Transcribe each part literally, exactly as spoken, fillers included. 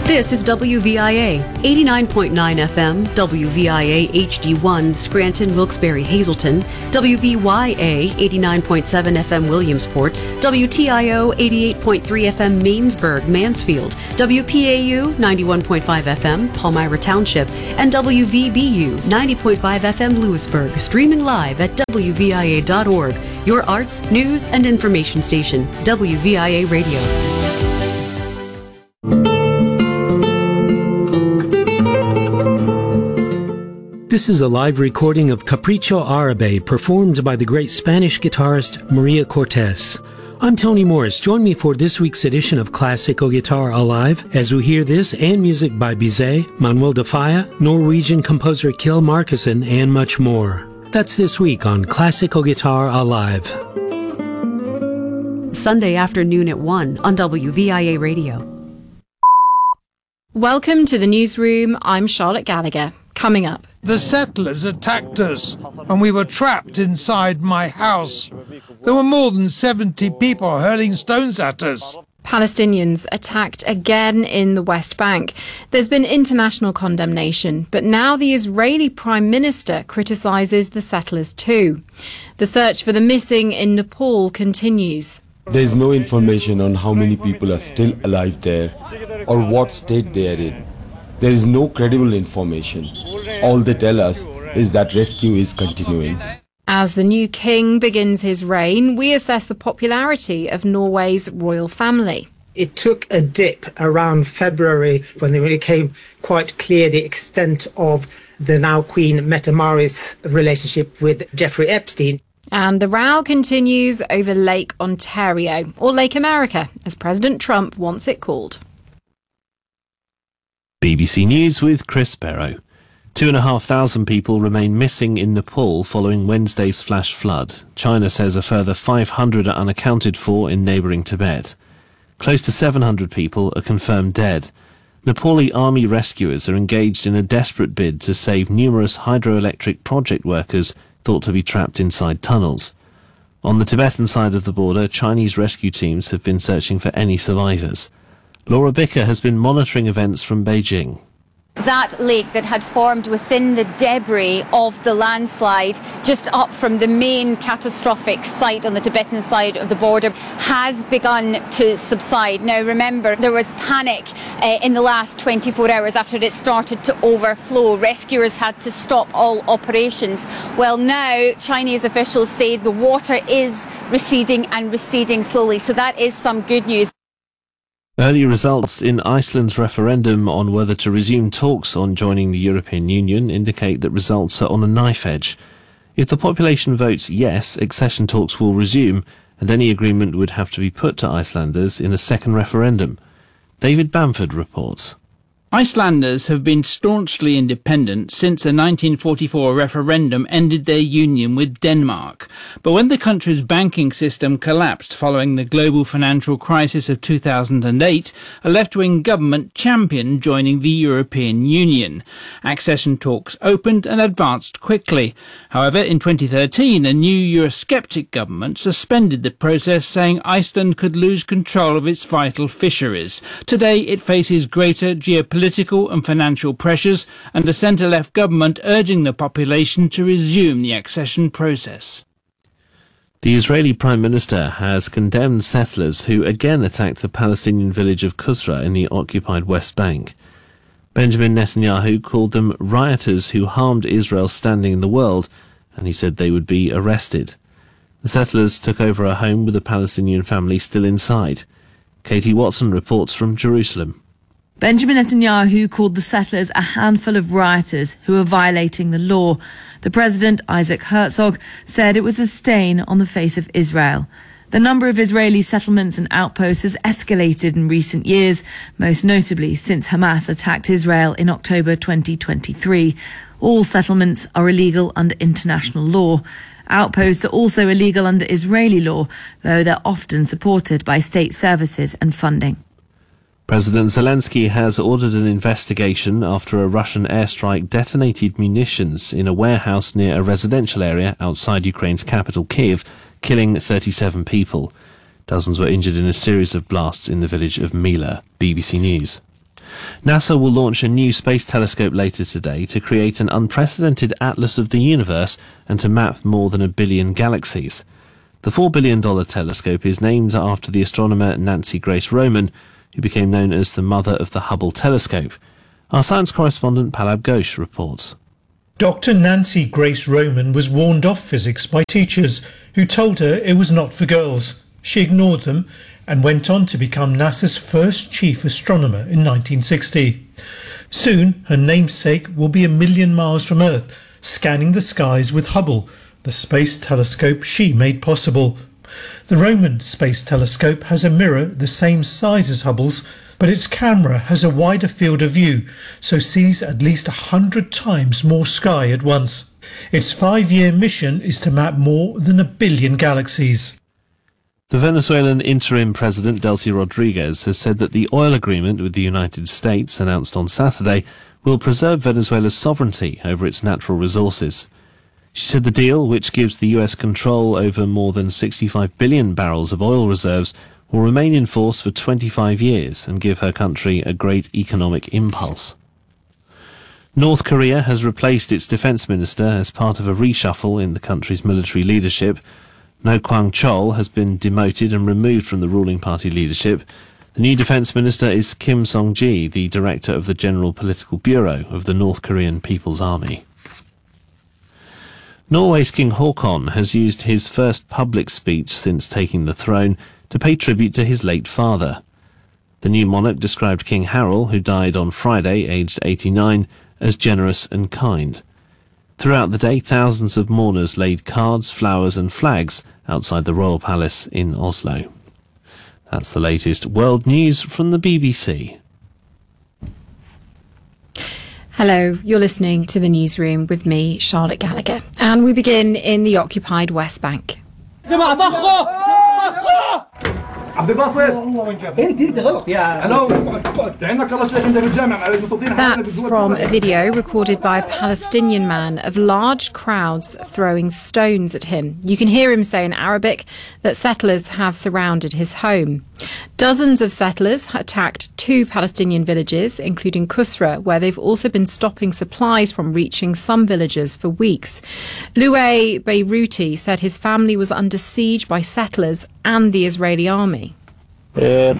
This is W V I A, eighty-nine point nine F M, W V I A H D one, Scranton, Wilkes-Barre, Hazleton, W V Y A, eighty-nine point seven F M, Williamsport, W T I O, eighty-eight point three F M, Mainsburg, Mansfield, W P A U, ninety-one point five F M, Palmyra Township, and W V B U, ninety point five F M, Lewisburg, streaming live at W V I A dot org, your arts, news, and information station, W V I A Radio. This is a live recording of Capricho Árabe performed by the great Spanish guitarist Maria Cortés. I'm Tony Morris. Join me for this week's edition of Classical Guitar Alive as we hear this and music by Bizet, Manuel de Falla, Norwegian composer Kjell Markussen, and much more. That's this week on Classical Guitar Alive. Sunday afternoon at one on W V I A Radio. Welcome to the newsroom. I'm Charlotte Gallagher. Coming up. The settlers attacked us and we were trapped inside my house. There were more than seventy people hurling stones at us. Palestinians attacked again in the West Bank. There's been international condemnation, but now the Israeli Prime Minister criticises the settlers too. The search for the missing in Nepal continues. There is no information on how many people are still alive there or what state they are in. There is no credible information. All they tell us is that rescue is continuing. As the new king begins his reign, we assess the popularity of Norway's royal family. It took a dip around February when it really became quite clear the extent of the now Queen Mette-Marit's relationship with Jeffrey Epstein. And the row continues over Lake Ontario, or Lake America, as President Trump wants it called. B B C News with Chris Barrow. Two and a half thousand people remain missing in Nepal following Wednesday's flash flood. China says a further five hundred are unaccounted for in neighbouring Tibet. Close to seven hundred people are confirmed dead. Nepali army rescuers are engaged in a desperate bid to save numerous hydroelectric project workers thought to be trapped inside tunnels. On the Tibetan side of the border, Chinese rescue teams have been searching for any survivors. Laura Bicker has been monitoring events from Beijing. That lake that had formed within the debris of the landslide just up from the main catastrophic site on the Tibetan side of the border has begun to subside. Now remember, there was panic uh, in the last twenty-four hours after it started to overflow. Rescuers had to stop all operations. Well, now Chinese officials say the water is receding and receding slowly, so that is some good news. Early results in Iceland's referendum on whether to resume talks on joining the European Union indicate that results are on a knife edge. If the population votes yes, accession talks will resume, and any agreement would have to be put to Icelanders in a second referendum. David Bamford reports. Icelanders have been staunchly independent since a nineteen forty-four referendum ended their union with Denmark. But when the country's banking system collapsed following the global financial crisis of two thousand eight, a left-wing government championed joining the European Union. Accession talks opened and advanced quickly. However, in twenty thirteen, a new Eurosceptic government suspended the process, saying Iceland could lose control of its vital fisheries. Today, it faces greater geopolitical Political and financial pressures and a centre-left government urging the population to resume the accession process. The Israeli Prime Minister has condemned settlers who again attacked the Palestinian village of Qusra in the occupied West Bank. Benjamin Netanyahu called them rioters who harmed Israel's standing in the world, and he said they would be arrested. The settlers took over a home with a Palestinian family still inside. Katie Watson reports from Jerusalem. Benjamin Netanyahu called the settlers a handful of rioters who are violating the law. The president, Isaac Herzog, said it was a stain on the face of Israel. The number of Israeli settlements and outposts has escalated in recent years, most notably since Hamas attacked Israel in October twenty twenty-three. All settlements are illegal under international law. Outposts are also illegal under Israeli law, though they're often supported by state services and funding. President Zelensky has ordered an investigation after a Russian airstrike detonated munitions in a warehouse near a residential area outside Ukraine's capital, Kyiv, killing thirty-seven people. Dozens were injured in a series of blasts in the village of Mila. B B C News. NASA will launch a new space telescope later today to create an unprecedented atlas of the universe and to map more than a billion galaxies. The four billion dollars telescope is named after the astronomer Nancy Grace Roman, who became known as the mother of the Hubble telescope. Our science correspondent Palab Ghosh reports. Doctor Nancy Grace Roman was warned off physics by teachers who told her it was not for girls. She ignored them and went on to become NASA's first chief astronomer in nineteen sixty. Soon, her namesake will be a million miles from Earth, scanning the skies with Hubble, the space telescope she made possible. The Roman Space Telescope has a mirror the same size as Hubble's, but its camera has a wider field of view, so sees at least a hundred times more sky at once. Its five-year mission is to map more than a billion galaxies. The Venezuelan interim president Delcy Rodriguez has said that the oil agreement with the United States, announced on Saturday, will preserve Venezuela's sovereignty over its natural resources. She said the deal, which gives the U S control over more than sixty-five billion barrels of oil reserves, will remain in force for twenty-five years and give her country a great economic impulse. North Korea has replaced its defence minister as part of a reshuffle in the country's military leadership. No Kwang-chol has been demoted and removed from the ruling party leadership. The new defence minister is Kim Song-ji, the director of the General Political Bureau of the North Korean People's Army. Norway's King Haakon has used his first public speech since taking the throne to pay tribute to his late father. The new monarch described King Harald, who died on Friday, aged eighty-nine, as generous and kind. Throughout the day, thousands of mourners laid cards, flowers and flags outside the Royal Palace in Oslo. That's the latest world news from the B B C. Hello, you're listening to the Newsroom with me, Charlotte Gallagher. And we begin in the occupied West Bank. That's from a video recorded by a Palestinian man of large crowds throwing stones at him. You can hear him say in Arabic that settlers have surrounded his home. Dozens of settlers attacked two Palestinian villages, including Kusra, where they've also been stopping supplies from reaching some villagers for weeks. Louay Beiruti said his family was under siege by settlers and the Israeli army. The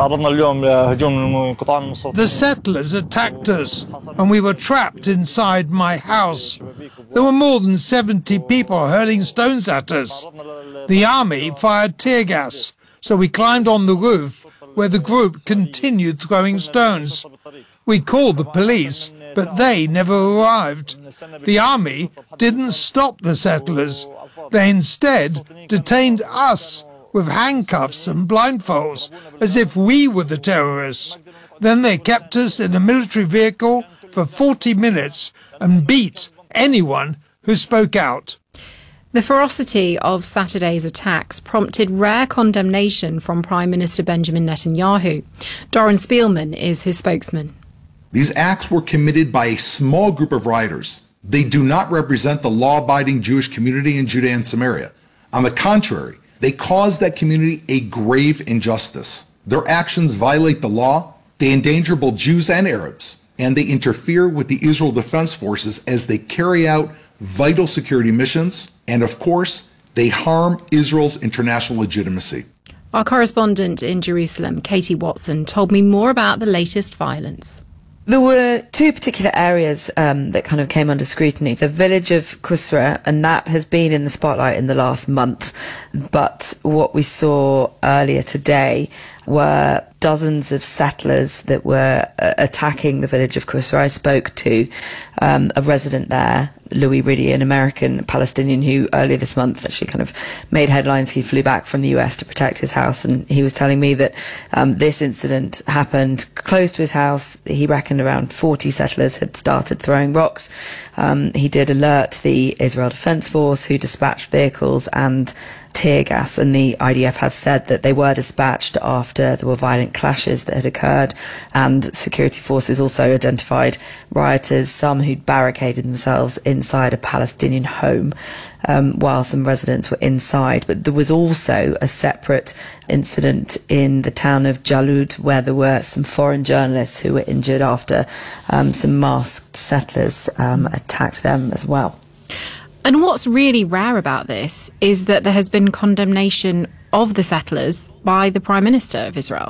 settlers attacked us and we were trapped inside my house. There were more than seventy people hurling stones at us. The army fired tear gas, so we climbed on the roof where the group continued throwing stones. We called the police, but they never arrived. The army didn't stop the settlers. They instead detained us with handcuffs and blindfolds, as if we were the terrorists. Then they kept us in a military vehicle for forty minutes and beat anyone who spoke out. The ferocity of Saturday's attacks prompted rare condemnation from Prime Minister Benjamin Netanyahu. Doron Spielman is his spokesman. These acts were committed by a small group of rioters. They do not represent the law-abiding Jewish community in Judea and Samaria. On the contrary, they cause that community a grave injustice. Their actions violate the law, they endanger both Jews and Arabs, and they interfere with the Israel Defense Forces as they carry out vital security missions, and of course, they harm Israel's international legitimacy. Our correspondent in Jerusalem, Katie Watson, told me more about the latest violence. There were two particular areas um, that kind of came under scrutiny. The village of Kusra, and that has been in the spotlight in the last month. But what we saw earlier today were dozens of settlers that were uh, attacking the village of Kusra. I spoke to um, a resident there, Louis Riddy, an American Palestinian who earlier this month actually kind of made headlines. He flew back from the U S to protect his house, and he was telling me that um, this incident happened close to his house. He reckoned around forty settlers had started throwing rocks. Um, he did alert the Israel Defense Force, who dispatched vehicles and tear gas, and the I D F has said that they were dispatched after there were violent clashes that had occurred, and security forces also identified rioters, some who'd barricaded themselves in inside a Palestinian home um, while some residents were inside. But there was also a separate incident in the town of Jalud where there were some foreign journalists who were injured after um, some masked settlers um, attacked them as well. And what's really rare about this is that there has been condemnation of the settlers by the Prime Minister of Israel.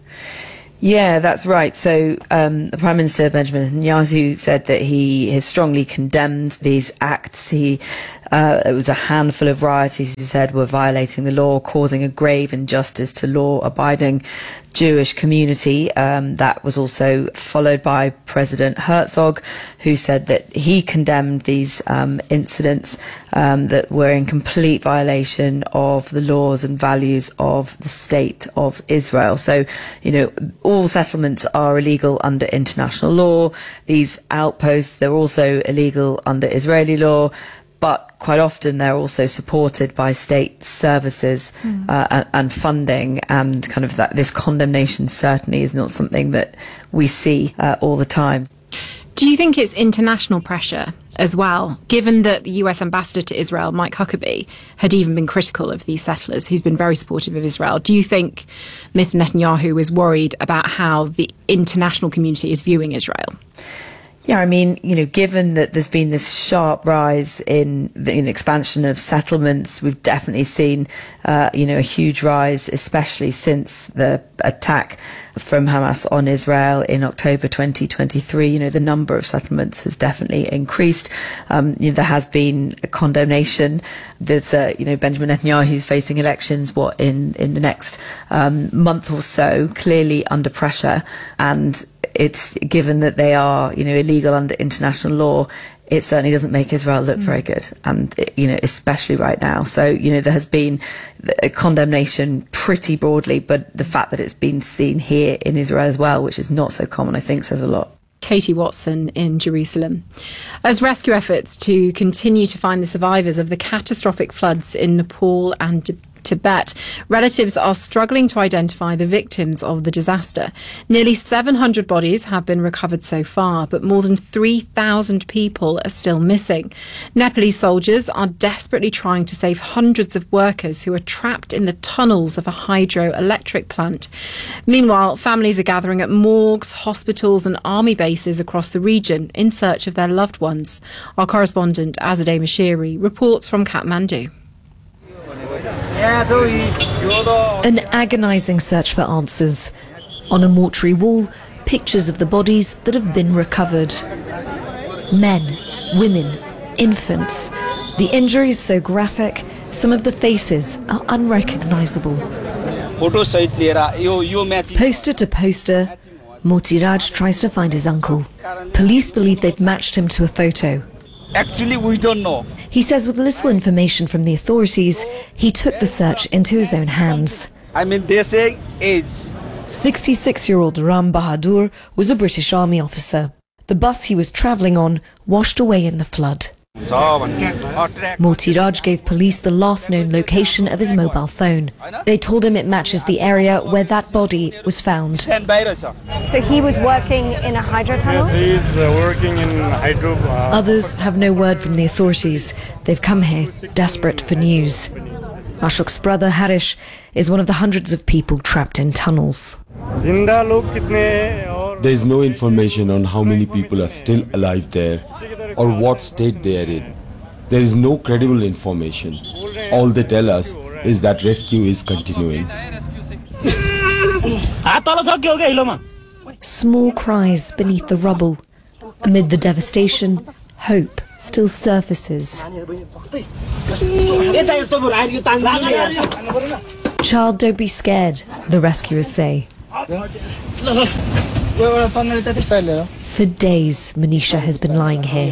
Yeah, that's right. So um, the Prime Minister Benjamin Netanyahu said that he has strongly condemned these acts. He uh, it was a handful of rioters, he said, were violating the law, causing a grave injustice to law-abiding Jewish community. Um, that was also followed by President Herzog, who said that he condemned these um, incidents um, that were in complete violation of the laws and values of the state of Israel. So, you know, all settlements are illegal under international law. These outposts, they're also illegal under Israeli law. But quite often they're also supported by state services mm. uh, and, and funding, and kind of that this condemnation certainly is not something that we see uh, all the time. Do you think it's international pressure as well, given that the U S ambassador to Israel, Mike Huckabee, had even been critical of these settlers, who's been very supportive of Israel? Do you think Mister Netanyahu is worried about how the international community is viewing Israel? Yeah, I mean, you know, given that there's been this sharp rise in the in expansion of settlements, we've definitely seen, uh, you know, a huge rise, especially since the attack from Hamas on Israel in October twenty twenty-three. You know, the number of settlements has definitely increased. Um, you know, there has been a condemnation. There's, uh, you know, Benjamin Netanyahu who's facing elections, what, in, in the next um, month or so, clearly under pressure. And it's given that they are, you know, illegal under international law, it certainly doesn't make Israel look mm. very good, and you know, especially right now. So you know, there has been a condemnation pretty broadly, but the fact that it's been seen here in Israel as well, which is not so common, I think says a lot. Katie Watson in Jerusalem. As rescue efforts to continue to find the survivors of the catastrophic floods in Nepal and Tibet, relatives are struggling to identify the victims of the disaster. Nearly seven hundred bodies have been recovered so far, but more than three thousand people are still missing. Nepalese soldiers are desperately trying to save hundreds of workers who are trapped in the tunnels of a hydroelectric plant. Meanwhile, families are gathering at morgues, hospitals and army bases across the region in search of their loved ones. Our correspondent Azadeh Mashiri reports from Kathmandu. An agonising search for answers. On a mortuary wall, pictures of the bodies that have been recovered. Men, women, infants. The injuries so graphic, some of the faces are unrecognisable. Poster to poster, Motiraj tries to find his uncle. Police believe they've matched him to a photo. Actually, we don't know. He says with little information from the authorities, he took the search into his own hands. I mean, they say age. sixty-six-year-old Ram Bahadur was a British Army officer. The bus he was travelling on washed away in the flood. Motiraj gave police the last known location of his mobile phone. They told him it matches the area where that body was found. So he was working in a hydro tunnel? Yes, he's uh, working in hydro. Uh, Others have no word from the authorities. They've come here desperate for news. Ashok's brother Harish is one of the hundreds of people trapped in tunnels. There is no information on how many people are still alive there or what state they are in. There is no credible information. All they tell us is that rescue is continuing. Small cries beneath the rubble. Amid the devastation, hope still surfaces. Child, don't be scared, the rescuers say. For days, Manisha has been lying here.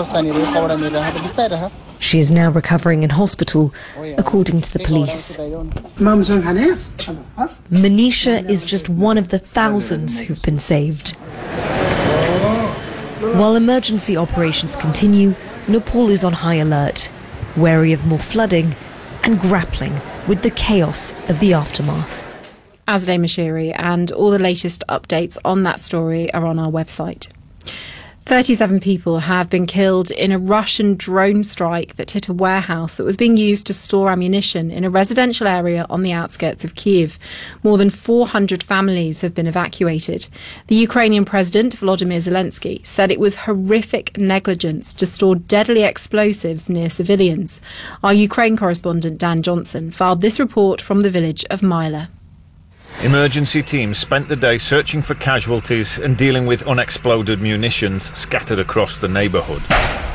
She is now recovering in hospital, according to the police. Manisha is just one of the thousands who've been saved. While emergency operations continue, Nepal is on high alert, wary of more flooding and grappling with the chaos of the aftermath. Azadeh Mashiri, and all the latest updates on that story are on our website. thirty-seven people have been killed in a Russian drone strike that hit a warehouse that was being used to store ammunition in a residential area on the outskirts of Kyiv. More than four hundred families have been evacuated. The Ukrainian President, Volodymyr Zelensky, said it was horrific negligence to store deadly explosives near civilians. Our Ukraine correspondent Dan Johnson filed this report from the village of Myla. Emergency teams spent the day searching for casualties and dealing with unexploded munitions scattered across the neighbourhood.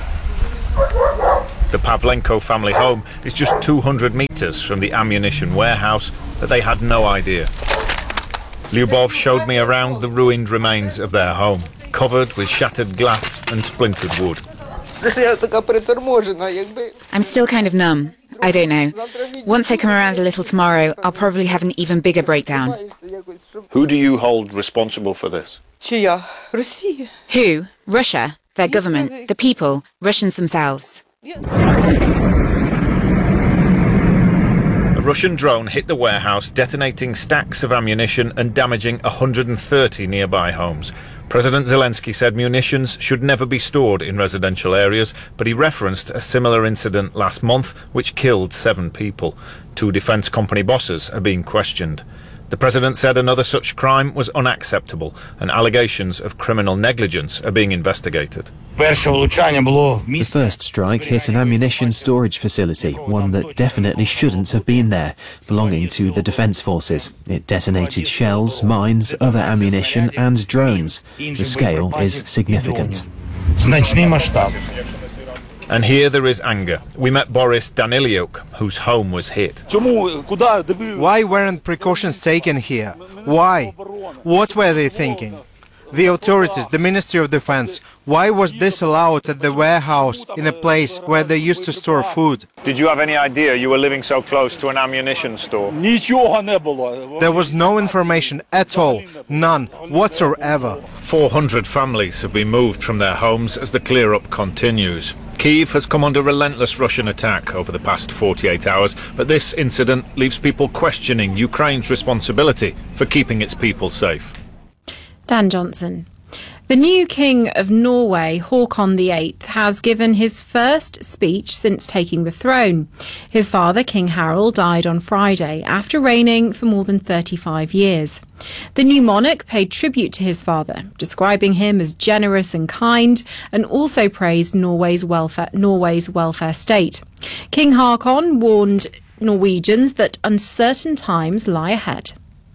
The Pavlenko family home is just two hundred metres from the ammunition warehouse, but they had no idea. Lyubov showed me around the ruined remains of their home, covered with shattered glass and splintered wood. I'm still kind of numb. I don't know. Once I come around a little tomorrow, I'll probably have an even bigger breakdown. Who do you hold responsible for this? Who? Russia, their government, the people, Russians themselves. A Russian drone hit the warehouse, detonating stacks of ammunition and damaging one hundred thirty nearby homes. President Zelensky said munitions should never be stored in residential areas, but he referenced a similar incident last month which killed seven people. Two defence company bosses are being questioned. The president said another such crime was unacceptable and allegations of criminal negligence are being investigated. The first strike hit an ammunition storage facility, one that definitely shouldn't have been there, belonging to the defence forces. It detonated shells, mines, other ammunition and drones. The scale is significant. And here there is anger. We met Boris Danilyuk, whose home was hit. Why weren't precautions taken here? Why? What were they thinking? The authorities, the Ministry of Defense, why was this allowed at the warehouse in a place where they used to store food? Did you have any idea you were living so close to an ammunition store? There was no information at all, none whatsoever. four hundred families have been moved from their homes as the clear-up continues. Kyiv has come under relentless Russian attack over the past forty-eight hours, but this incident leaves people questioning Ukraine's responsibility for keeping its people safe. Dan Johnson. The new King of Norway, Håkon the eighth, has given his first speech since taking the throne. His father, King Harald, died on Friday after reigning for more than thirty-five years. The new monarch paid tribute to his father, describing him as generous and kind, and also praised Norway's welfare, Norway's welfare state. King Håkon warned Norwegians that uncertain times lie ahead.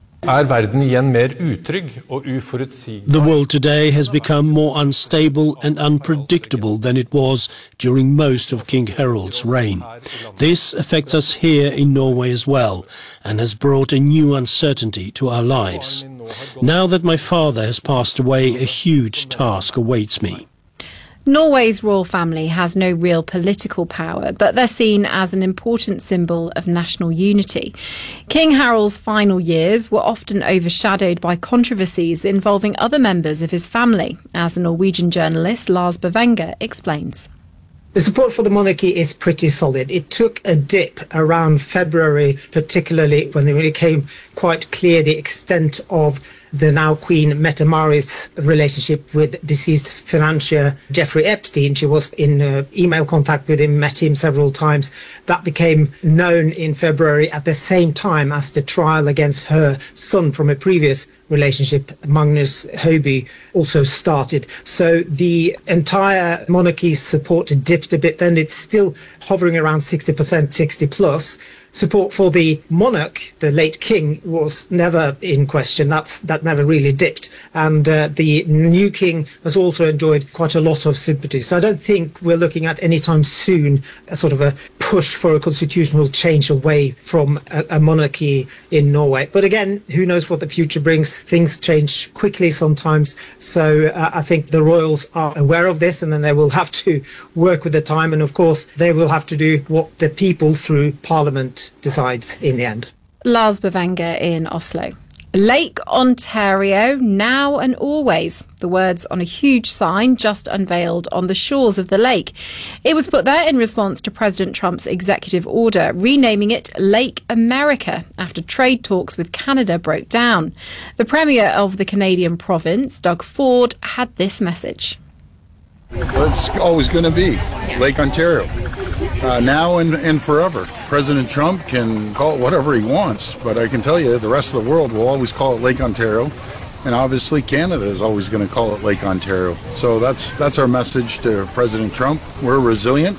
The world today has become more unstable and unpredictable than it was during most of King Harald's reign. This affects us here in Norway as well, and has brought a new uncertainty to our lives. Now that my father has passed away, a huge task awaits me. Norway's royal family has no real political power, but they're seen as an important symbol of national unity. King Harald's final years were often overshadowed by controversies involving other members of his family, as the Norwegian journalist Lars Bavanger explains. The support for the monarchy is pretty solid. It took a dip around February, particularly when it became quite clear the extent of the now Queen Mette Maris' relationship with deceased financier Jeffrey Epstein. She was in uh, email contact with him, met him several times. That became known in February at the same time as the trial against her son from a previous relationship, Magnus Høby, also started. So the entire monarchy's support dipped a bit, then it's still hovering around sixty percent, sixty plus. Support for the monarch, the late king, was never in question. That's that never really dipped. And uh, the new king has also enjoyed quite a lot of sympathy. So I don't think we're looking at anytime soon a sort of a push for a constitutional change away from a, a monarchy in Norway. But again, who knows what the future brings? Things change quickly sometimes. So uh, I think the royals are aware of this, and then they will have to work with the time. And of course, they will have to do what the people through Parliament decides in the end. Lars Bavanger in Oslo. Lake Ontario, now and always. The words on a huge sign just unveiled on the shores of the lake. It was put there in response to President Trump's executive order, renaming it Lake America after trade talks with Canada broke down. The Premier of the Canadian province, Doug Ford, had this message. It's always going to be Lake Ontario, uh, now and, and forever. President Trump can call it whatever he wants, but I can tell you the rest of the world will always call it Lake Ontario, and obviously Canada is always going to call it Lake Ontario. So that's that's our message to President Trump. We're resilient,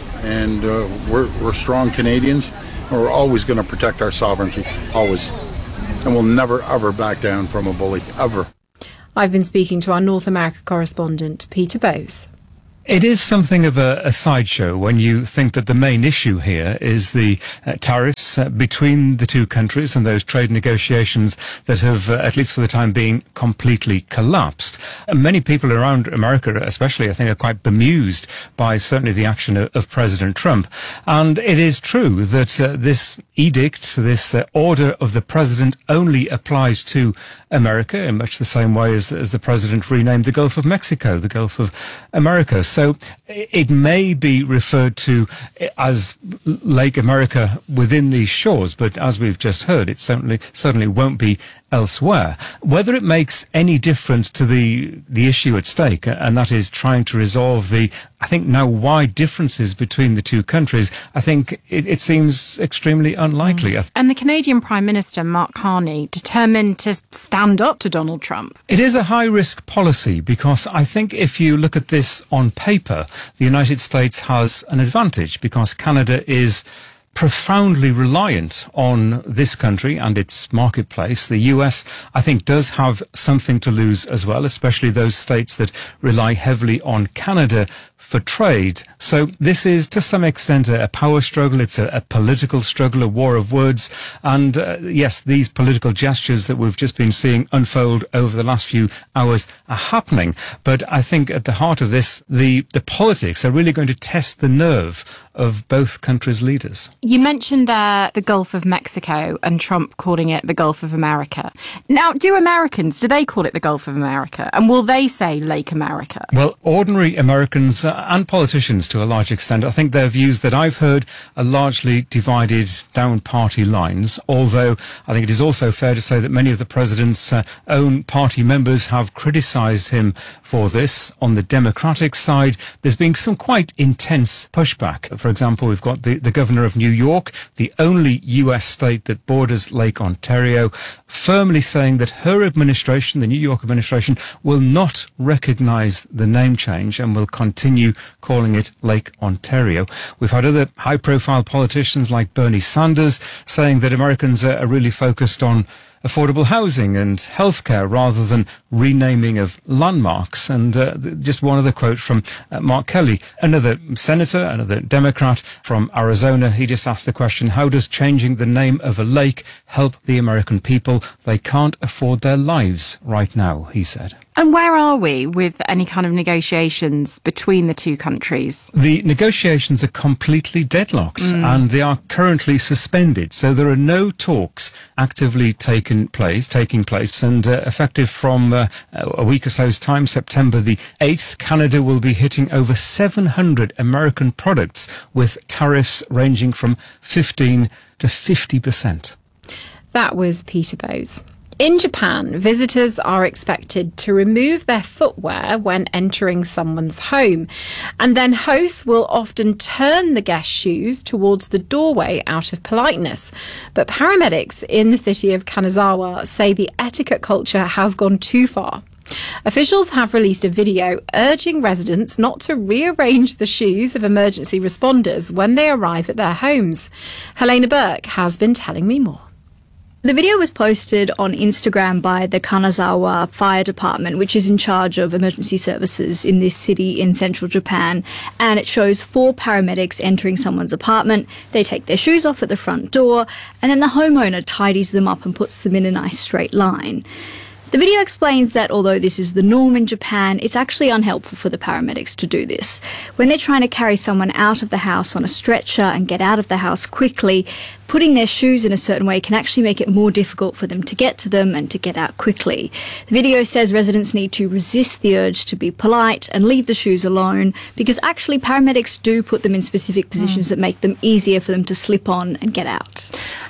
and uh, we're, we're strong Canadians, and we're always going to protect our sovereignty, always. And we'll never, ever back down from a bully, ever. I've been speaking to our North America correspondent, Peter Bowes. It is something of a, a sideshow when you think that the main issue here is the uh, tariffs uh, between the two countries and those trade negotiations that have, uh, at least for the time being, completely collapsed. And many people around America, especially, I think, are quite bemused by certainly the action of, of President Trump. And it is true that uh, this edict, this uh, order of the president only applies to America in much the same way as, as the president renamed the Gulf of Mexico, the Gulf of America. So it may be referred to as Lake America within these shores, but as we've just heard, it certainly certainly won't be elsewhere. Whether it makes any difference to the the issue at stake, and that is trying to resolve the, I think, now wide differences between the two countries, I think it, it seems extremely unlikely. Mm. And the Canadian Prime Minister, Mark Carney, determined to stand up to Donald Trump. It is a high-risk policy because I think if you look at this on paper, the United States has an advantage because Canada is profoundly reliant on this country and its marketplace. The U S, I think, does have something to lose as well, especially those states that rely heavily on Canada for trade. So this is, to some extent, a, a power struggle. It's a, a political struggle, a war of words. And uh, yes, these political gestures that we've just been seeing unfold over the last few hours are happening. But I think at the heart of this, the, the politics are really going to test the nerve of both countries' leaders. You mentioned there the Gulf of Mexico and Trump calling it the Gulf of America. Now, do Americans, do they call it the Gulf of America? And will they say Lake America? Well, ordinary Americans uh, and politicians to a large extent, I think their views that I've heard are largely divided down party lines, although I think it is also fair to say that many of the president's uh, own party members have criticised him for this. On the Democratic side, there's been some quite intense pushback. For example, we've got the, the governor of New York, the only U S state that borders Lake Ontario, firmly saying that her administration, the New York administration, will not recognise the name change and will continue calling it Lake Ontario. We've had other high-profile politicians like Bernie Sanders saying that Americans are, are really focused on affordable housing and healthcare rather than renaming of landmarks. And uh, just one other quote from uh, Mark Kelly, another senator, another Democrat from Arizona. He just asked the question, how does changing the name of a lake help the American people? They can't afford their lives right now, he said. And where are we with any kind of negotiations between the two countries? The negotiations are completely deadlocked mm. and they are currently suspended. So there are no talks actively taken place, taking place. And uh, effective from uh, a week or so's time, September the eighth, Canada will be hitting over seven hundred American products with tariffs ranging from fifteen to fifty percent. That was Peter Bowes. In Japan, visitors are expected to remove their footwear when entering someone's home, and then hosts will often turn the guest shoes towards the doorway out of politeness. But paramedics in the city of Kanazawa say the etiquette culture has gone too far. Officials have released a video urging residents not to rearrange the shoes of emergency responders when they arrive at their homes. Helena Burke has been telling me more. The video was posted on Instagram by the Kanazawa Fire Department, which is in charge of emergency services in this city in central Japan. And it shows four paramedics entering someone's apartment. They take their shoes off at the front door, and then the homeowner tidies them up and puts them in a nice straight line. The video explains that although this is the norm in Japan, it's actually unhelpful for the paramedics to do this. When they're trying to carry someone out of the house on a stretcher and get out of the house quickly, putting their shoes in a certain way can actually make it more difficult for them to get to them and to get out quickly. The video says residents need to resist the urge to be polite and leave the shoes alone, because actually paramedics do put them in specific positions mm. that make them easier for them to slip on and get out.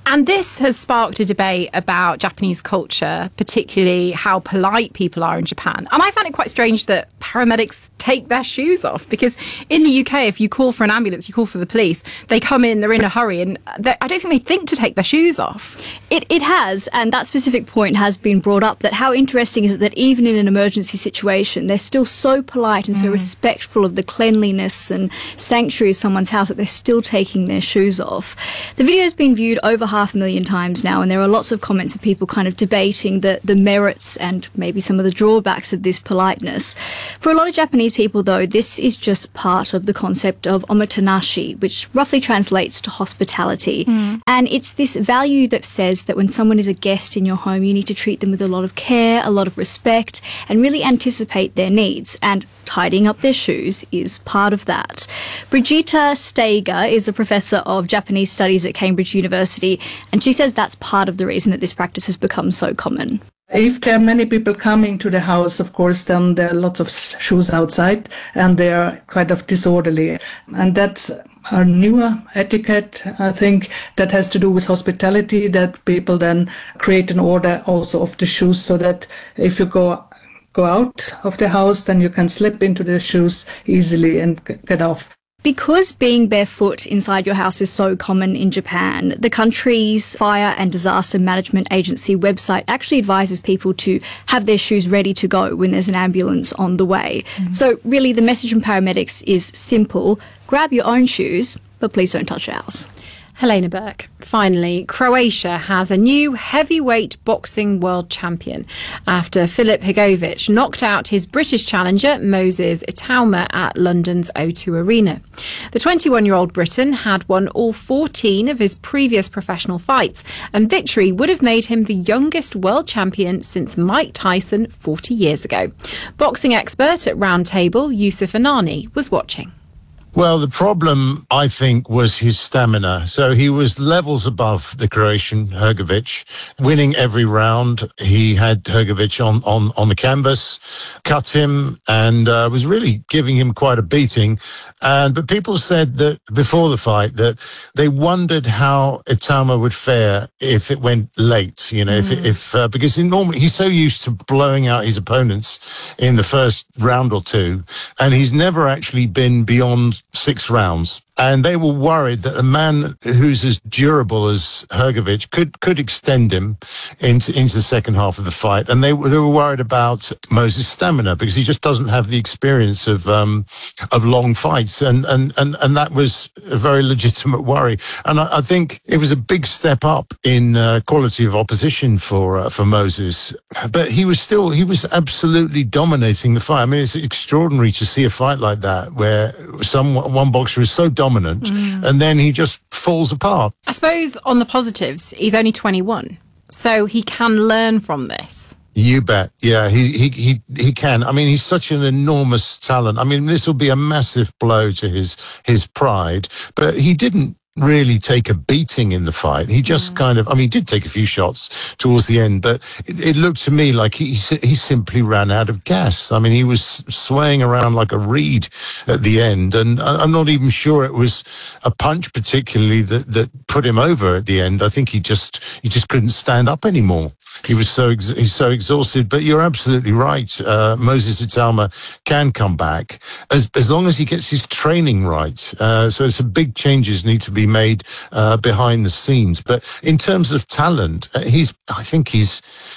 And this has sparked a debate about Japanese culture, particularly how polite people are in Japan. And I find it quite strange that paramedics take their shoes off, because in the U K, if you call for an ambulance, you call for the police, they come in, they're in a hurry, and I don't think they think to take their shoes off. It, it has, and that specific point has been brought up, that how interesting is it that even in an emergency situation, they're still so polite and so Mm. respectful of the cleanliness and sanctuary of someone's house that they're still taking their shoes off. The video has been viewed over half a million times now, and there are lots of comments of people kind of debating the, the merits and maybe some of the drawbacks of this politeness. For a lot of Japanese people, though, this is just part of the concept of omotenashi, which roughly translates to hospitality. Mm. And it's this value that says that when someone is a guest in your home, you need to treat them with a lot of care, a lot of respect, and really anticipate their needs. And tidying up their shoes is part of that. Brigitta Steiger is a professor of Japanese studies at Cambridge University, and she says that's part of the reason that this practice has become so common. If there are many people coming to the house, of course, then there are lots of shoes outside and they are kind of disorderly. And that's our newer etiquette, I think, that has to do with hospitality, that people then create an order also of the shoes, so that if you go go out of the house, then you can slip into the shoes easily and get off. Because being barefoot inside your house is so common in Japan, the country's Fire and Disaster Management Agency website actually advises people to have their shoes ready to go when there's an ambulance on the way. Mm-hmm. So really the message from paramedics is simple: grab your own shoes, but please don't touch ours. Helena Burke. Finally, Croatia has a new heavyweight boxing world champion after Filip Hrgović knocked out his British challenger Moses Itauma at London's O two Arena. The twenty-one-year-old Briton had won all fourteen of his previous professional fights, and victory would have made him the youngest world champion since Mike Tyson forty years ago. Boxing expert at Round Table, Yusuf Anani, was watching. Well, the problem, I think, was his stamina. So he was levels above the Croatian Hrgović, winning every round. He had Hrgović on, on, on the canvas, cut him, and uh, was really giving him quite a beating. And but people said that before the fight that they wondered how Itauma would fare if it went late. You know, mm. if if uh, because he normally he's so used to blowing out his opponents in the first round or two, and he's never actually been beyond six rounds. And they were worried that a man who's as durable as Hrgović could could extend him into into the second half of the fight. And they, they were worried about Moses' stamina, because he just doesn't have the experience of um, of long fights. And, and, and, and that was a very legitimate worry. And I, I think it was a big step up in uh, quality of opposition for uh, for Moses. But he was still, he was absolutely dominating the fight. I mean, it's extraordinary to see a fight like that where some one boxer is so dominant dominant mm. and then he just falls apart. I suppose on the positives, he's only twenty-one, so he can learn from this. You bet. Yeah, he, he, he, he can. I mean, he's such an enormous talent. I mean, this will be a massive blow to his, his pride, but he didn't really take a beating in the fight. He just mm. kind of, I mean, he did take a few shots towards the end, but it, it looked to me like he he simply ran out of gas. I mean, he was swaying around like a reed at the end, and I'm not even sure it was a punch particularly that, that put him over at the end. I think he just he just couldn't stand up anymore. He was so ex- he's so exhausted. But you're absolutely right. Uh, Moses Itauma can come back as as long as he gets his training right. Uh, so some big changes need to be made uh, behind the scenes. But in terms of talent, uh, he's I think he's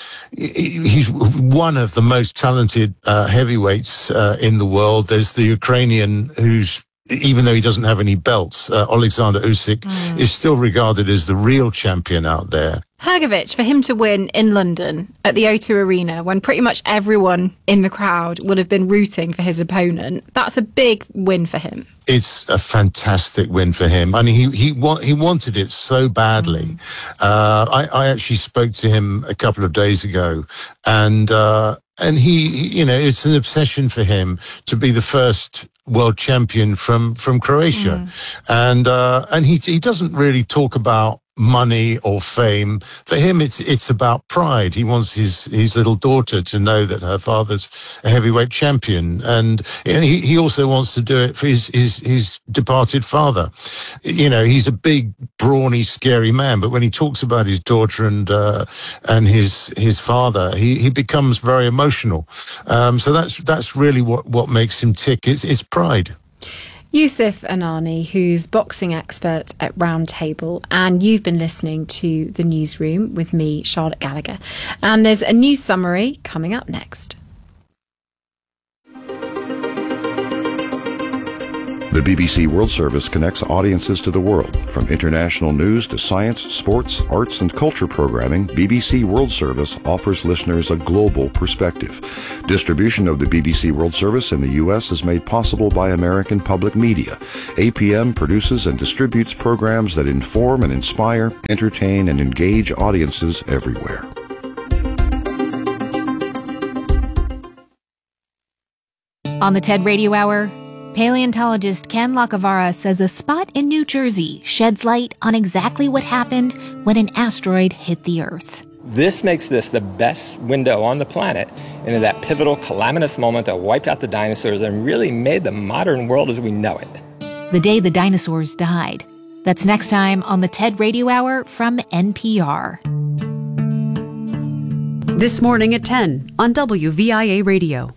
he's one of the most talented uh, heavyweights uh, in the world. There's the Ukrainian who's, even though he doesn't have any belts, uh, Alexander Usyk mm. is still regarded as the real champion out there. Hrgović, for him to win in London at the O two Arena when pretty much everyone in the crowd would have been rooting for his opponent, that's a big win for him. It's a fantastic win for him. I mean, he he wa- he wanted it so badly. Uh, I, I actually spoke to him a couple of days ago, and uh, and he, you know, it's an obsession for him to be the first world champion from from Croatia, mm. and uh, and he he doesn't really talk about money or fame. For him, it's it's about pride. He wants his, his little daughter to know that her father's a heavyweight champion. And he, he also wants to do it for his, his, his departed father. You know, he's a big, brawny, scary man, but when he talks about his daughter and uh, and his his father, he, he becomes very emotional. Um, so that's that's really what, what makes him tick. It's, it's pride. Yusuf Anani, who's boxing expert at Round Table, and you've been listening to The Newsroom with me, Charlotte Gallagher. And there's a news summary coming up next. The B B C World Service connects audiences to the world. From international news to science, sports, arts, and culture programming, B B C World Service offers listeners a global perspective. Distribution of the B B C World Service in the U S is made possible by American Public Media. A P M produces and distributes programs that inform and inspire, entertain, and engage audiences everywhere. On the TED Radio Hour, paleontologist Ken Lacavara says a spot in New Jersey sheds light on exactly what happened when an asteroid hit the Earth. This makes this the best window on the planet into that pivotal, calamitous moment that wiped out the dinosaurs and really made the modern world as we know it. The day the dinosaurs died. That's next time on the TED Radio Hour from N P R. This morning at ten on W V I A Radio.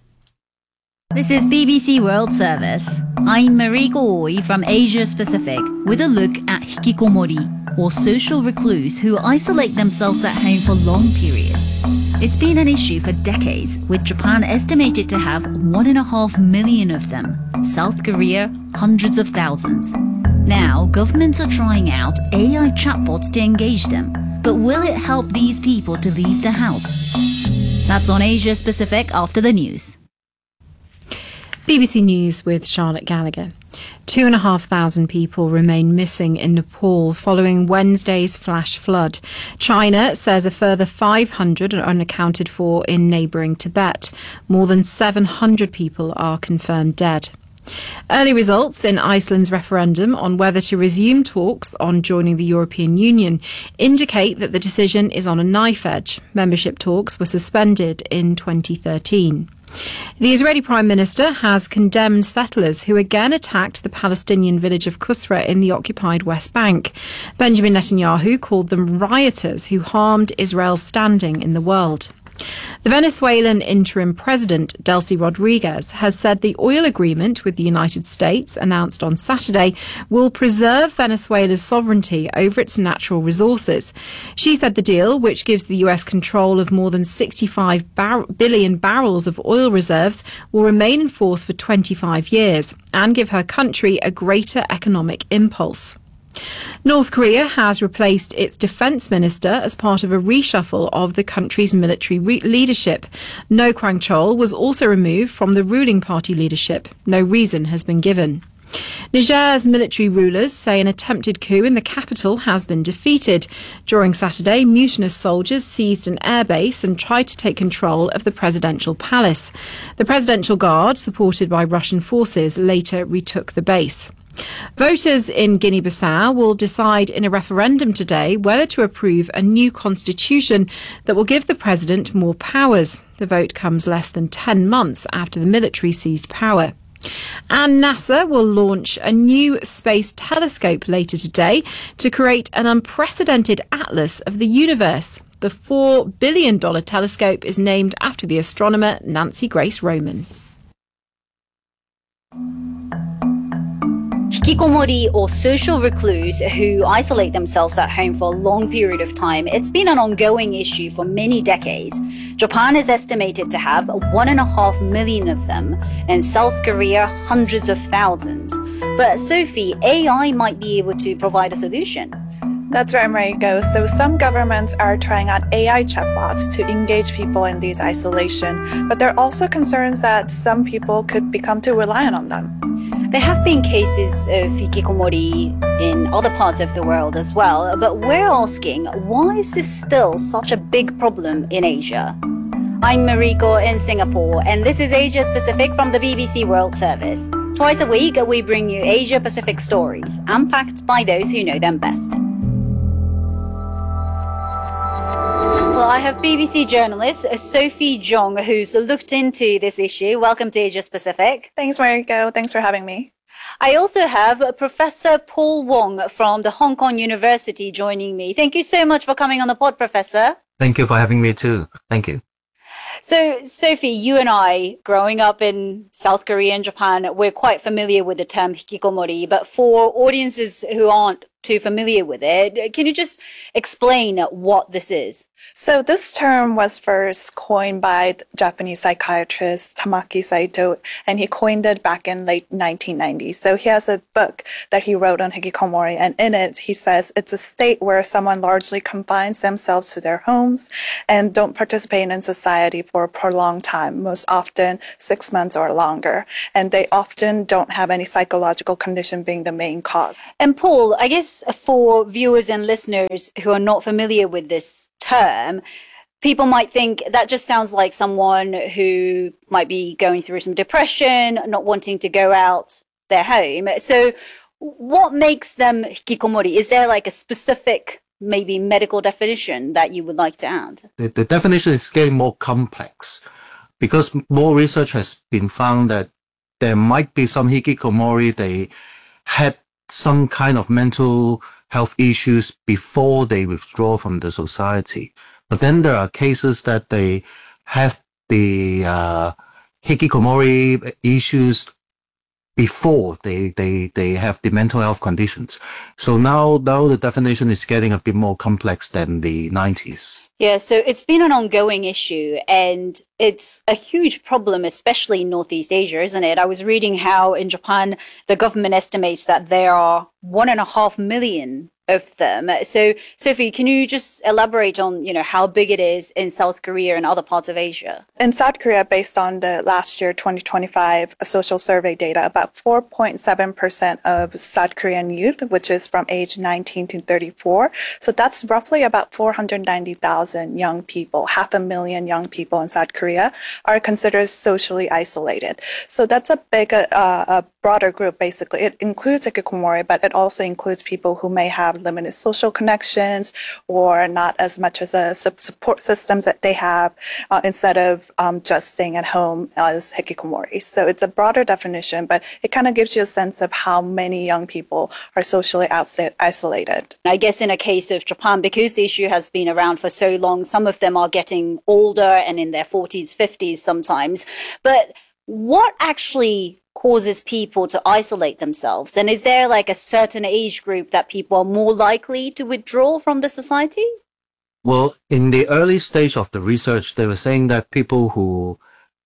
This is B B C World Service. I'm Mariko Oi from Asia Pacific with a look at hikikomori, or social recluse who isolate themselves at home for long periods. It's been an issue for decades, with Japan estimated to have one and a half million of them, South Korea hundreds of thousands. Now, governments are trying out A I chatbots to engage them, but will it help these people to leave the house? That's on Asia Pacific after the news. B B C News with Charlotte Gallagher. Two and a half thousand people remain missing in Nepal following Wednesday's flash flood. China says a further five hundred are unaccounted for in neighbouring Tibet. More than seven hundred people are confirmed dead. Early results in Iceland's referendum on whether to resume talks on joining the European Union indicate that the decision is on a knife edge. Membership talks were suspended in twenty thirteen. The Israeli Prime Minister has condemned settlers who again attacked the Palestinian village of Qusra in the occupied West Bank. Benjamin Netanyahu called them rioters who harmed Israel's standing in the world. The Venezuelan interim president, Delcy Rodriguez, has said the oil agreement with the United States, announced on Saturday, will preserve Venezuela's sovereignty over its natural resources. She said the deal, which gives the U S control of more than sixty-five bar- billion barrels of oil reserves, will remain in force for twenty-five years and give her country a greater economic impulse. North Korea has replaced its defence minister as part of a reshuffle of the country's military re- leadership. No Kwang-chol was also removed from the ruling party leadership. No reason has been given. Niger's military rulers say an attempted coup in the capital has been defeated. During Saturday, mutinous soldiers seized an airbase and tried to take control of the presidential palace. The Presidential Guard, supported by Russian forces, later retook the base. Voters in Guinea-Bissau will decide in a referendum today whether to approve a new constitution that will give the president more powers. The vote comes less than ten months after the military seized power. And NASA will launch a new space telescope later today to create an unprecedented atlas of the universe. The four billion dollars telescope is named after the astronomer Nancy Grace Roman. Hikikomori, or social recluse who isolate themselves at home for a long period of time, it's been an ongoing issue for many decades. Japan is estimated to have one and a half million of them, and South Korea hundreds of thousands. But Sophie, A I might be able to provide a solution. That's right, Mariko. So some governments are trying out A I chatbots to engage people in these isolation, but there are also concerns that some people could become too reliant on them. There have been cases of hikikomori in other parts of the world as well, but we're asking, why is this still such a big problem in Asia? I'm Mariko in Singapore, and this is Asia Pacific from the B B C World Service. Twice a week, we bring you Asia Pacific stories, unpacked by those who know them best. Well, I have B B C journalist Sophie Jong, who's looked into this issue. Welcome to Asia Pacific. Thanks, Mariko. Thanks for having me. I also have Professor Paul Wong from the Hong Kong University joining me. Thank you so much for coming on the pod, Professor. Thank you for having me too. Thank you. So, Sophie, you and I, growing up in South Korea and Japan, we're quite familiar with the term hikikomori, but for audiences who aren't too familiar with it, can you just explain what this is? So this term was first coined by the Japanese psychiatrist Tamaki Saito, and he coined it back in late nineteen nineties. So he has a book that he wrote on hikikomori, and in it he says it's a state where someone largely confines themselves to their homes and don't participate in society for a prolonged time, most often six months or longer. And they often don't have any psychological condition being the main cause. And Paul, I guess for viewers and listeners who are not familiar with this term, people might think that just sounds like someone who might be going through some depression, not wanting to go out their home. So what makes them hikikomori? Is there like a specific, maybe medical definition that you would like to add? The, the definition is getting more complex because more research has been found that there might be some hikikomori, they had some kind of mental health issues before they withdraw from the society. But then there are cases that they have the uh, hikikomori issues before they, they, they have the mental health conditions. So now, now the definition is getting a bit more complex than the nineties. Yeah, so it's been an ongoing issue and it's a huge problem, especially in Northeast Asia, isn't it? I was reading how in Japan, the government estimates that there are one and a half million of them. So, Sophie, can you just elaborate on, you know, how big it is in South Korea and other parts of Asia? In South Korea, based on the last year twenty twenty-five social survey data, about four point seven percent of South Korean youth, which is from age nineteen to thirty-four, so that's roughly about four hundred ninety thousand young people, half a million young people in South Korea, are considered socially isolated. So that's a big, uh, a broader group, basically. It includes hikikomori, but it also includes people who may have limited social connections or not as much as a support systems that they have uh, instead of um, just staying at home as hikikomori. So it's a broader definition, but it kind of gives you a sense of how many young people are socially outside, isolated. I guess in a case of Japan, because the issue has been around for so long, some of them are getting older and in their forties, fifties sometimes. But what actually causes people to isolate themselves? And is there like a certain age group that people are more likely to withdraw from the society? Well, in the early stage of the research, they were saying that people who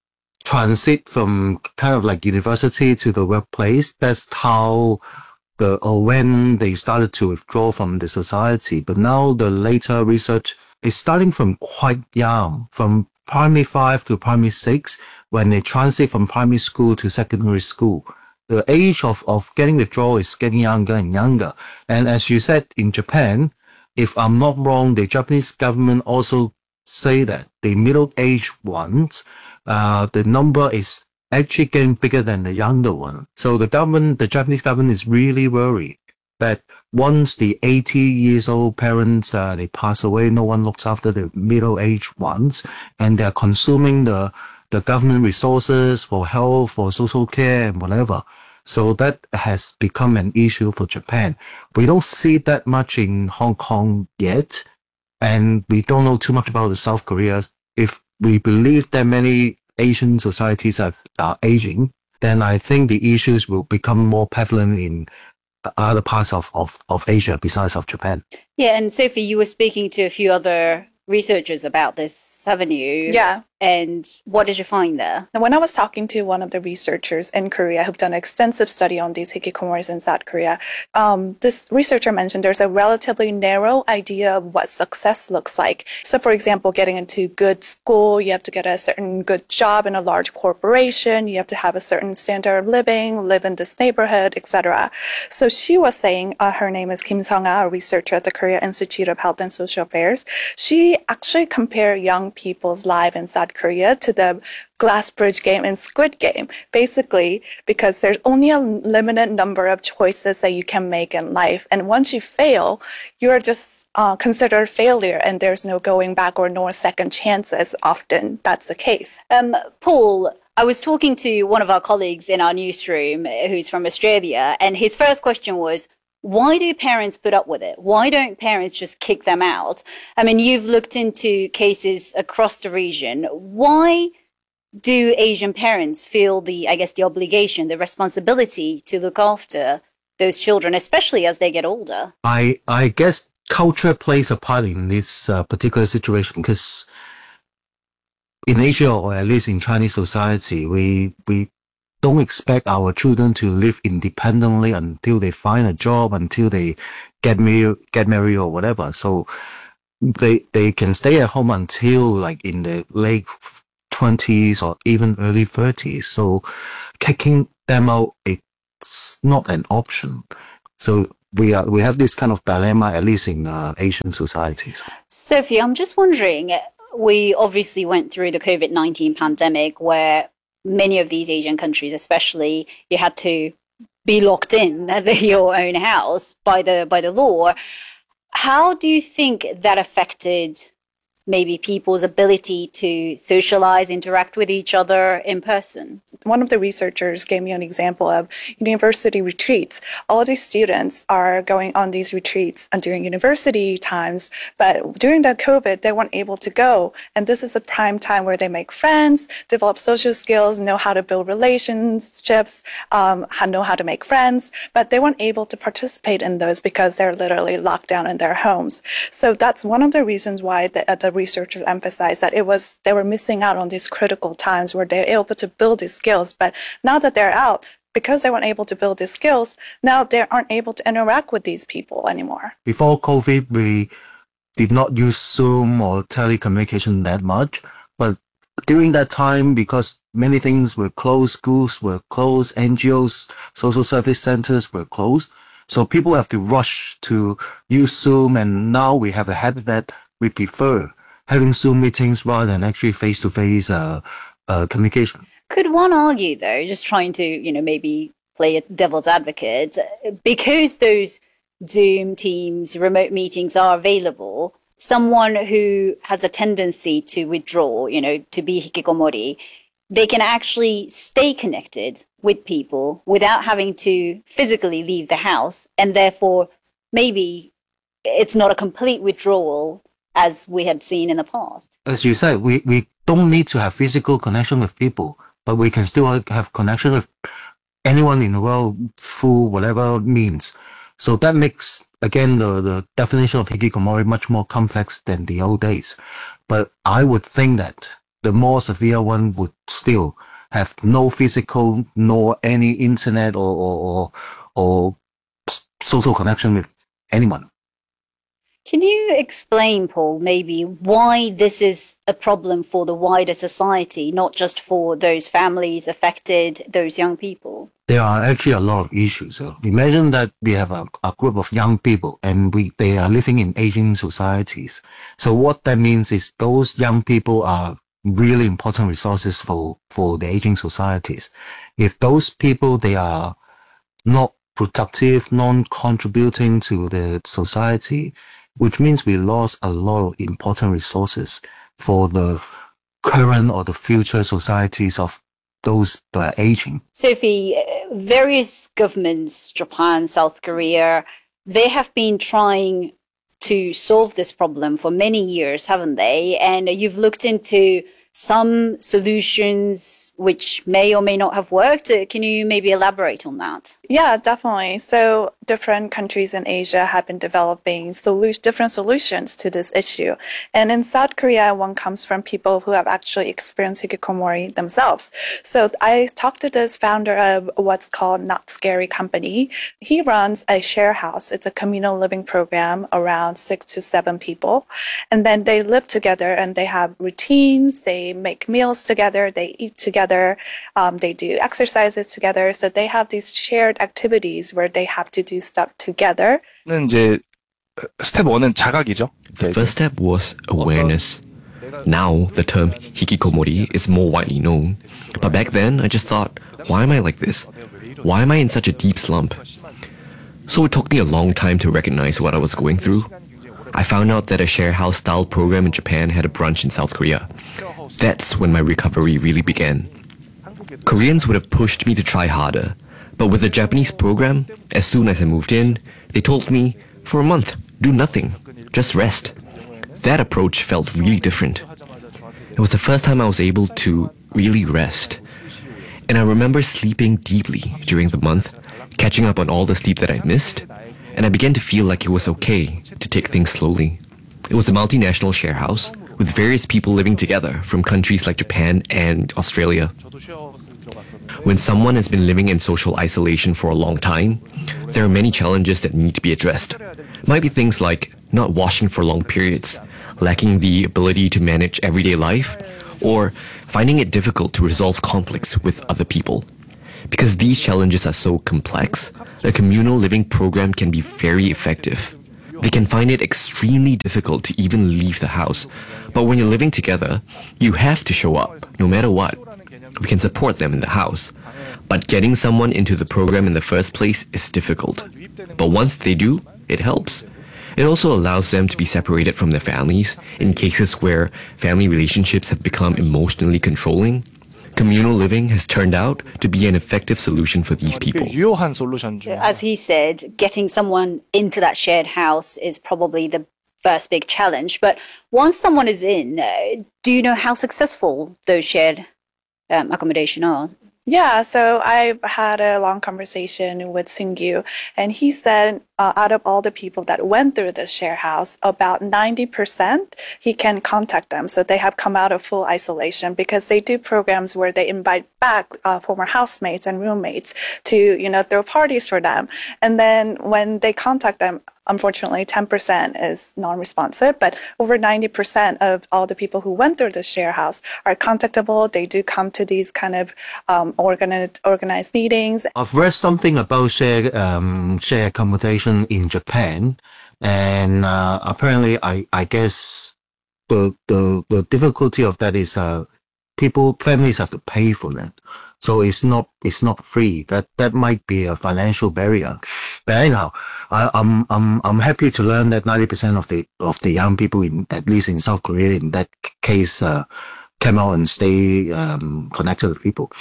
transit from kind of like university to the workplace, that's how the, or when they started to withdraw from the society. But now the later research is starting from quite young, from primary five to primary six, when they transit from primary school to secondary school. The age of, of getting withdrawal is getting younger and younger. And as you said, in Japan, if I'm not wrong, the Japanese government also say that the middle-aged ones, uh, the number is actually getting bigger than the younger one. So the government, the Japanese government is really worried that once the eighty years old parents, uh, they pass away, no one looks after the middle-aged ones, and they're consuming the the government resources for health, for social care, and whatever. So that has become an issue for Japan. We don't see that much in Hong Kong yet, and we don't know too much about the South Korea. If we believe that many Asian societies are, are aging, then I think the issues will become more prevalent in other parts of, of, of Asia besides of Japan. Yeah, and Sophie, you were speaking to a few other researchers about this, haven't you? Yeah. And what did you find there? Now, when I was talking to one of the researchers in Korea who've done an extensive study on these hikikomoris in South Korea, um, this researcher mentioned there's a relatively narrow idea of what success looks like. So, for example, getting into good school, you have to get a certain good job in a large corporation, you have to have a certain standard of living, live in this neighborhood, et cetera. So she was saying, uh, her name is Kim Sung-ah, a researcher at the Korea Institute of Health and Social Affairs. She actually compared young people's lives in South South Korea to the glass bridge game and Squid Game, basically because there's only a limited number of choices that you can make in life. And once you fail, you're just uh, considered failure and there's no going back or no second chances. Often that's the case. Um, Paul, I was talking to one of our colleagues in our newsroom who's from Australia, and his first question was, why do parents put up with it? Why don't parents just kick them out? I mean, you've looked into cases across the region. Why do Asian parents feel the, I guess, the obligation, the responsibility to look after those children, especially as they get older? I, I guess culture plays a part in this uh, particular situation because in Asia, or at least in Chinese society, we, we don't expect our children to live independently until they find a job, until they get married, get married or whatever. So they they can stay at home until like in the late twenties or even early thirties. So kicking them out, it's not an option. So we are we have this kind of dilemma, at least in uh, Asian societies. Sophie, I'm just wondering, we obviously went through the COVID nineteen pandemic where many of these Asian countries, especially, you had to be locked in your own house by the by the law. How do you think that affected maybe people's ability to socialize, interact with each other in person? One of the researchers gave me an example of university retreats. All these students are going on these retreats during university times, but during the COVID, they weren't able to go. And this is a prime time where they make friends, develop social skills, know how to build relationships, um, know how to make friends, but they weren't able to participate in those because they're literally locked down in their homes. So that's one of the reasons why the, uh, the researchers emphasized that it was they were missing out on these critical times where they're able to build these skills. But now that they're out, because they weren't able to build these skills, now they aren't able to interact with these people anymore. Before COVID, we did not use Zoom or telecommunication that much. But during that time, because many things were closed, schools were closed, N G Os, social service centers were closed. So people have to rush to use Zoom. And now we have a habit that we prefer having Zoom meetings rather than actually face-to-face uh, uh, communication. Could one argue, though, just trying to, you know, maybe play a devil's advocate, because those Zoom, Teams, remote meetings are available, someone who has a tendency to withdraw, you know, to be hikikomori, they can actually stay connected with people without having to physically leave the house, and therefore maybe it's not a complete withdrawal as we had seen in the past. As you said, we, we don't need to have physical connection with people, but we can still have connection with anyone in the world through whatever means. So that makes, again, the, the definition of hikikomori much more complex than the old days. But I would think that the more severe one would still have no physical nor any internet or, or, or, or social connection with anyone. Can you explain, Paul, maybe why this is a problem for the wider society, not just for those families affected, those young people? There are actually a lot of issues. So imagine that we have a, a group of young people and we they are living in aging societies. So what that means is those young people are really important resources for, for the aging societies. If those people, they are not productive, non-contributing to the society, which means we lost a lot of important resources for the current or the future societies of those that are aging. Sophie, various governments, Japan, South Korea, they have been trying to solve this problem for many years, haven't they? And you've looked into some solutions which may or may not have worked. Can you maybe elaborate on that? Yeah, definitely. So different countries in Asia have been developing solu- different solutions to this issue. And in South Korea, one comes from people who have actually experienced hikikomori themselves. So I talked to this founder of what's called Not Scary Company. He runs a share house. It's a communal living program around six to seven people. And then they live together and they have routines. They make meals together. They eat together. Um, they do exercises together. So they have these shared activities where they have to do stuff together. 이제 스텝 원은 자각이죠. The first step was awareness. Now, the term hikikomori is more widely known. But back then, I just thought, why am I like this? Why am I in such a deep slump? So it took me a long time to recognize what I was going through. I found out that a share house style program in Japan had a branch in South Korea. That's when my recovery really began. Koreans would have pushed me to try harder, but with the Japanese program, as soon as I moved in, they told me, for a month, do nothing, just rest. That approach felt really different. It was the first time I was able to really rest. And I remember sleeping deeply during the month, catching up on all the sleep that I missed, and I began to feel like it was okay to take things slowly. It was a multinational share house with various people living together from countries like Japan and Australia. When someone has been living in social isolation for a long time, there are many challenges that need to be addressed. It might be things like not washing for long periods, lacking the ability to manage everyday life, or finding it difficult to resolve conflicts with other people. Because these challenges are so complex, a communal living program can be very effective. They can find it extremely difficult to even leave the house, but when you're living together, you have to show up, no matter what. We can support them in the house, but getting someone into the program in the first place is difficult. But once they do, it helps. It also allows them to be separated from their families in cases where family relationships have become emotionally controlling. Communal living has turned out to be an effective solution for these people. So as he said, getting someone into that shared house is probably the first big challenge. But once someone is in, uh, do you know how successful those shared um, accommodation are? Yeah, so I had a long conversation with Seung-gyu, and he said uh, out of all the people that went through this share house, about ninety percent he can contact them. So they have come out of full isolation because they do programs where they invite back uh, former housemates and roommates to, you know, throw parties for them. And then when they contact them, unfortunately, ten percent is non-responsive, but over ninety percent of all the people who went through the share house are contactable. They do come to these kind of um, organized, organized meetings. I've read something about share, um, share accommodation in Japan, and uh, apparently, I, I guess the, the, the difficulty of that is uh, people, families have to pay for that. So it's not it's not free. That that might be a financial barrier. But anyhow, I, I'm I'm I'm happy to learn that ninety percent of the of the young people in at least in South Korea in that case uh, came out and stay um, connected with people.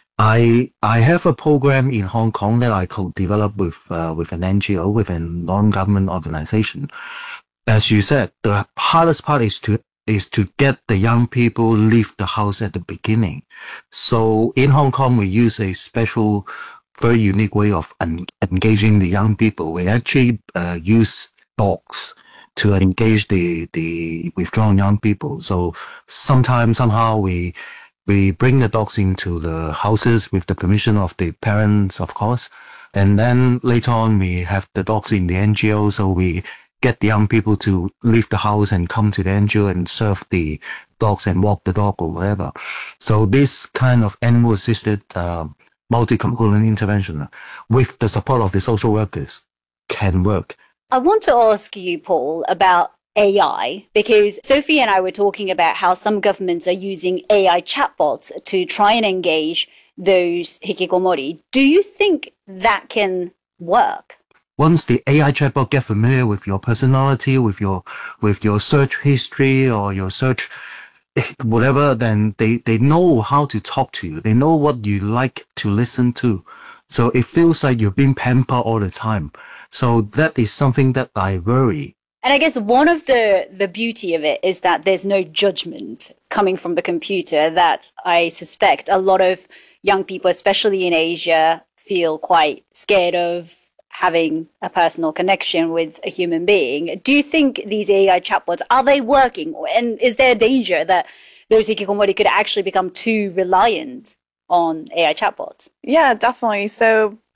I I have a program in Hong Kong that I co-developed with uh, with an N G O, with a non-government organization. As you said, the hardest part is to is to get the young people leave the house at the beginning. So in Hong Kong, we use a special, very unique way of en- engaging the young people. We actually uh, use dogs to engage the, the withdrawn young people. So sometimes, somehow, we we bring the dogs into the houses with the permission of the parents, of course. And then later on, we have the dogs in the N G O, so we get the young people to leave the house and come to the N G O and serve the dogs and walk the dog or whatever. So this kind of animal-assisted uh, multi-component intervention with the support of the social workers can work. I want to ask you, Paul, about A I, because Sophie and I were talking about how some governments are using A I chatbots to try and engage those hikikomori. Do you think that can work? Once the A I chatbot get familiar with your personality, with your with your search history or your search whatever, then they, they know how to talk to you. They know what you like to listen to. So it feels like you're being pampered all the time. So that is something that I worry. And I guess one of the, the beauty of it is that there's no judgment coming from the computer that I suspect a lot of young people, especially in Asia, feel quite scared of having a personal connection with a human being. Do you think these A I chatbots, are they working? And is there a danger that those hikikomori could actually become too reliant on A I chatbots? Yeah, definitely. So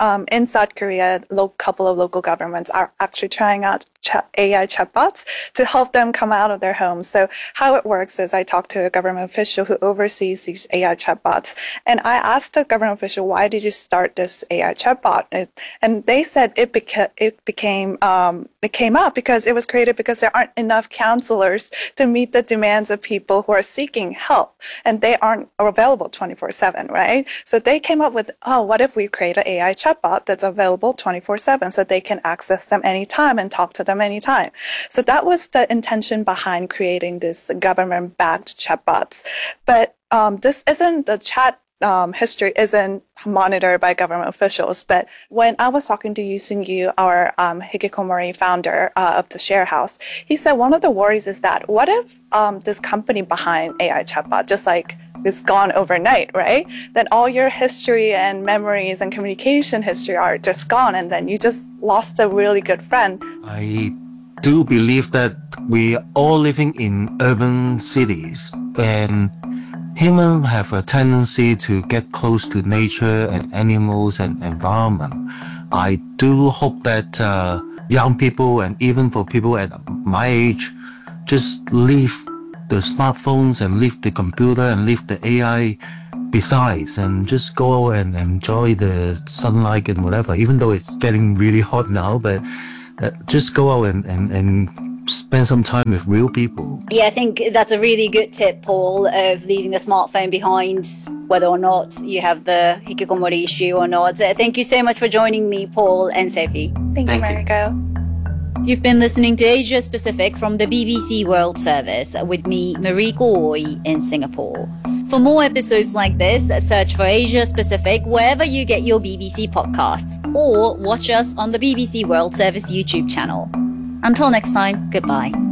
um, in South Korea, a couple of local governments are actually trying out ch- A I chatbots to help them come out of their homes. So how it works is I talked to a government official who oversees these A I chatbots, and I asked the government official, why did you start this A I chatbot? And they said it, beca- it became um, it came up because it was created because there aren't enough counselors to meet the demands of people who are seeking help, and they aren't available twenty-four seven, right? So they came up with, oh, what if we create an A I chatbot that's available twenty-four seven so they can access them anytime and talk to them anytime. So that was the intention behind creating this government-backed chatbots. But um, this isn't the chat Um, history isn't monitored by government officials. But when I was talking to Yu Seung-yu, our um, Hikikomori founder uh, of the Share House, he said one of the worries is that what if um, this company behind A I chatbot just like is gone overnight, right? Then all your history and memories and communication history are just gone, and then you just lost a really good friend. I do believe that we are all living in urban cities, and humans have a tendency to get close to nature and animals and environment. I do hope that uh, young people and even for people at my age just leave the smartphones and leave the computer and leave the A I besides and just go and enjoy the sunlight and whatever, even though it's getting really hot now, but uh, just go out and, and, and spend some time with real people. Yeah, I think that's a really good tip, Paul, of leaving the smartphone behind, whether or not you have the hikikomori issue or not. Uh, thank you so much for joining me, Paul and Sophie. Thank, Thank you, Mariko. You've been listening to Asia Pacific from the B B C World Service with me, Mariko Oi, in Singapore. For more episodes like this, search for Asia Pacific wherever you get your B B C podcasts, or watch us on the B B C World Service YouTube channel. Until next time, goodbye.